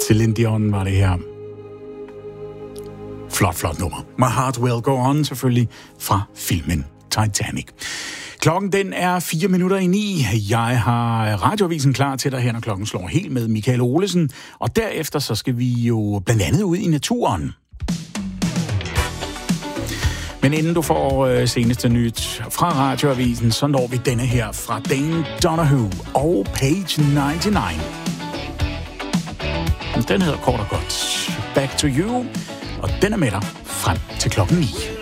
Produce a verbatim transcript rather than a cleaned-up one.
Celine Dion var det her. Flot, flot nummer. My Heart Will Go On, selvfølgelig fra filmen Titanic. Klokken den er fire minutter i ni. Jeg har radioavisen klar til dig her, når klokken slår helt med Michael Olesen. Og derefter så skal vi jo blandt andet ud i naturen. Men inden du får øh, seneste nyt fra radioavisen, så når vi denne her fra Dane Donahue og Page nioghalvfems. Den hedder kort og godt Back to You, og den er med dig frem til klokken ni.